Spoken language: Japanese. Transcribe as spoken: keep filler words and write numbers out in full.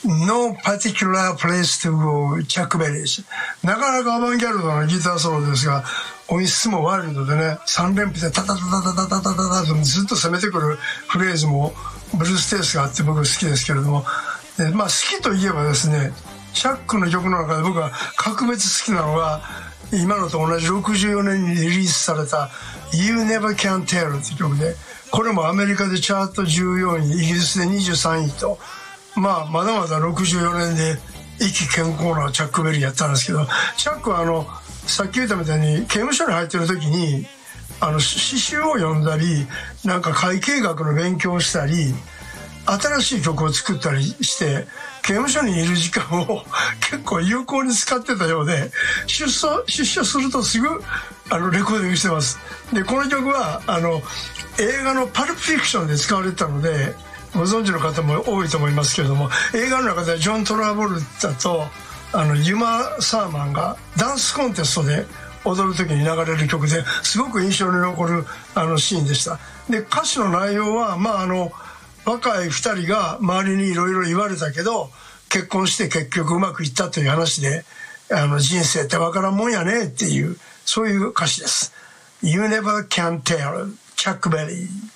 No particular place to go チャック・ベリー。なかなかアバンギャルドなギターソロですが、音質もワイルドでね、さん連符でタタタタタタタタタタとずっと攻めてくるフレーズもブルーステイスがあって僕好きですけれども、で、まあ、好きといえばですね、チャックの曲の中で僕は格別好きなのが今のと同じろくじゅうよねんにリリースされた You Never Can Tell という曲で、これもアメリカでチャートじゅうよんい、イギリスでにじゅうさんいと、まあ、まだまだろくじゅうよねんで意気健康なチャック・ベリーやったんですけど、チャックはあのさっき言ったみたいに刑務所に入ってる時にあの詩集を読んだり、なんか会計学の勉強をしたり、新しい曲を作ったりして刑務所にいる時間を結構有効に使ってたようで、出所出所するとすぐあのレコーディングしてます。でこの曲はあの映画のパルプフィクションで使われてたのでご存知の方も多いと思いますけれども、映画の中ではジョン・トラボルタとあのユマ・サーマンがダンスコンテストで踊る時に流れる曲ですごく印象に残るあのシーンでした。で歌詞の内容はまああの若いふたりが周りにいろいろ言われたけど結婚して結局うまくいったという話で、あの人生ってわからんもんやねっていうそういう歌詞です。 You never can tell チャック・ベリー。